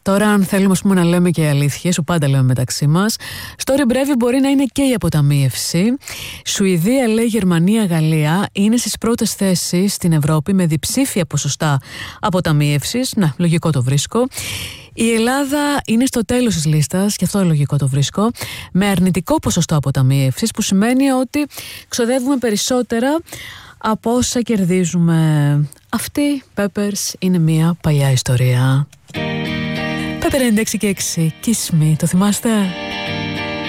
Τώρα, αν θέλουμε να λέμε και αλήθειες, που πάντα λέμε μεταξύ μας, στο Ριμπρέβι μπορεί να είναι και η αποταμίευση. Σουηδία, λέει, Γερμανία, Γαλλία είναι στις πρώτες θέσεις στην Ευρώπη με διψήφια ποσοστά αποταμίευσης. Να, λογικό το βρίσκω. Η Ελλάδα είναι στο τέλος της λίστας, και αυτό λογικό το βρίσκω, με αρνητικό ποσοστό αποταμίευσης, που σημαίνει ότι ξοδεύουμε περισσότερα από όσα κερδίζουμε. Αυτή, Peppers, είναι μια παλιά ιστορία. Pepper 96 και 6, Kiss Me, το θυμάστε?